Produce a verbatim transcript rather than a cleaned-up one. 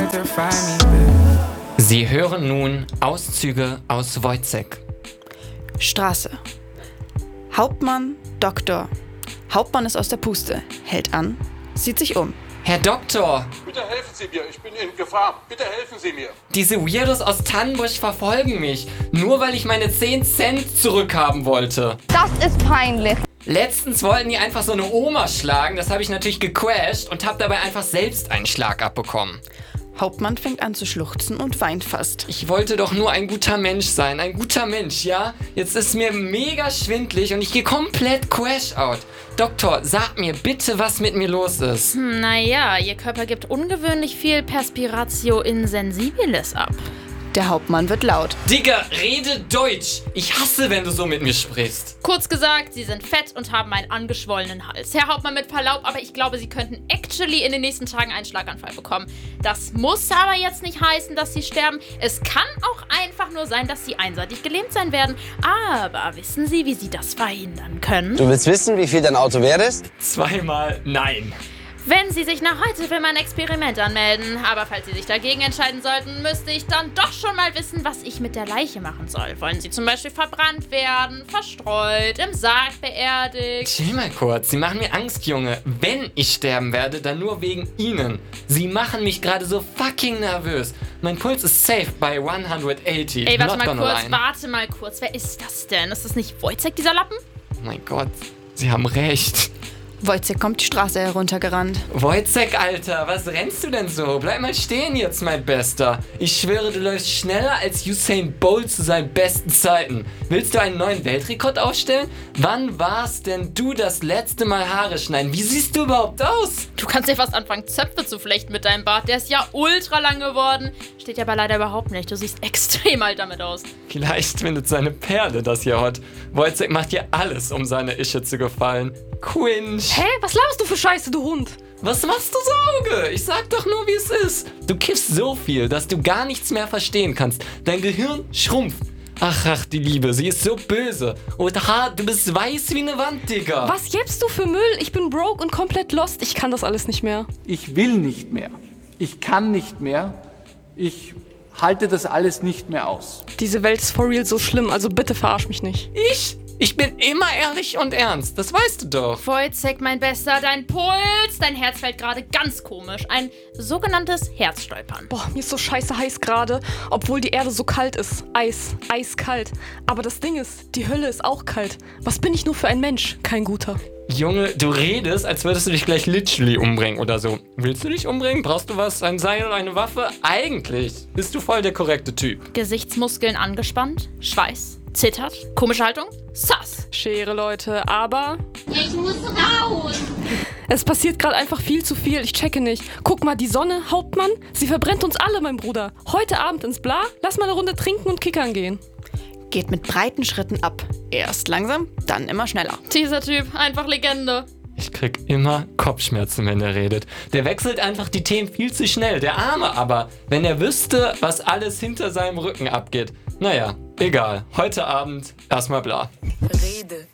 Sie hören nun Auszüge aus Wojciech. Straße. Hauptmann, Doktor. Hauptmann ist aus der Puste, hält an, sieht sich um. Herr Doktor! Bitte helfen Sie mir, ich bin in Gefahr. Bitte helfen Sie mir. Diese Weirdos aus Tannenbusch verfolgen mich, nur weil ich meine zehn Cent zurückhaben wollte. Das ist peinlich. Letztens wollten die einfach so eine Oma schlagen, das habe ich natürlich gecrashed und habe dabei einfach selbst einen Schlag abbekommen. Hauptmann fängt an zu schluchzen und weint fast. Ich wollte doch nur ein guter Mensch sein, ein guter Mensch, ja? Jetzt ist mir mega schwindlig und ich gehe komplett crash-out. Doktor, sag mir bitte, was mit mir los ist. Hm, naja, Ihr Körper gibt ungewöhnlich viel Perspiratio insensibilis ab. Der Hauptmann wird laut. Digga, rede Deutsch. Ich hasse, wenn du so mit mir sprichst. Kurz gesagt, Sie sind fett und haben einen angeschwollenen Hals. Herr Hauptmann, mit Verlaub, aber ich glaube, Sie könnten actually in den nächsten Tagen einen Schlaganfall bekommen. Das muss aber jetzt nicht heißen, dass Sie sterben. Es kann auch einfach nur sein, dass Sie einseitig gelähmt sein werden. Aber wissen Sie, wie Sie das verhindern können? Du willst wissen, wie viel dein Auto wert ist? Zweimal nein. Wenn Sie sich nach heute für mein Experiment anmelden. Aber falls Sie sich dagegen entscheiden sollten, müsste ich dann doch schon mal wissen, was ich mit der Leiche machen soll. Wollen Sie zum Beispiel verbrannt werden, verstreut, im Sarg beerdigt? Chill mal kurz, Sie machen mir Angst, Junge. Wenn ich sterben werde, dann nur wegen Ihnen. Sie machen mich gerade so fucking nervös. Mein Puls ist safe bei hundertachtzig. Ey, warte Not mal gonna kurz, lie. warte mal kurz. Wer ist das denn? Ist das nicht Wojciech, dieser Lappen? Oh mein Gott, Sie haben recht. Wojciech kommt die Straße heruntergerannt. Wojciech, Alter, was rennst du denn so? Bleib mal stehen jetzt, mein Bester. Ich schwöre, du läufst schneller als Usain Bolt zu seinen besten Zeiten. Willst du einen neuen Weltrekord aufstellen? Wann warst denn du das letzte Mal Haare schneiden? Wie siehst du überhaupt aus? Du kannst ja fast anfangen, Zöpfe zu flechten mit deinem Bart. Der ist ja ultra lang geworden. Steht ja aber leider überhaupt nicht. Du siehst extrem alt damit aus. Vielleicht findet seine Perle das hier hot. Wojciech macht hier alles, um seine Ische zu gefallen. Cringe. Hä? Was laberst du für Scheiße, du Hund? Was machst du Sorge? Ich sag doch nur, wie es ist. Du kiffst so viel, dass du gar nichts mehr verstehen kannst. Dein Gehirn schrumpft. Ach, ach, die Liebe, sie ist so böse. Und ha, du bist weiß wie eine Wand, Digga. Was jäppst du für Müll? Ich bin broke und komplett lost. Ich kann das alles nicht mehr. Ich will nicht mehr. Ich kann nicht mehr. Ich halte das alles nicht mehr aus. Diese Welt ist for real so schlimm, also bitte verarsch mich nicht. Ich? Ich bin immer ehrlich und ernst, das weißt du doch. Wojciech, mein Bester, dein Puls, dein Herz fällt gerade ganz komisch. Ein sogenanntes Herzstolpern. Boah, mir ist so scheiße heiß gerade, obwohl die Erde so kalt ist. Eis, eiskalt. Aber das Ding ist, die Hölle ist auch kalt. Was bin ich nur für ein Mensch? Kein guter. Junge, du redest, als würdest du dich gleich literally umbringen oder so. Willst du dich umbringen? Brauchst du was? Ein Seil, eine Waffe? Eigentlich bist du voll der korrekte Typ. Gesichtsmuskeln angespannt, Schweiß, zittert, komische Haltung, sass. Schere, Leute, aber Ich muss raus. es passiert gerade einfach viel zu viel. Ich checke nicht. Guck mal, die Sonne, Hauptmann, sie verbrennt uns alle, mein Bruder. Heute Abend ins Bla, lass mal eine Runde trinken und kickern gehen. Geht mit breiten Schritten ab. Erst langsam, dann immer schneller. Dieser Typ, einfach Legende. Ich krieg immer Kopfschmerzen, wenn er redet. Der wechselt einfach die Themen viel zu schnell. Der Arme aber, wenn er wüsste, was alles hinter seinem Rücken abgeht. Naja, egal. Heute Abend erstmal bla. Rede.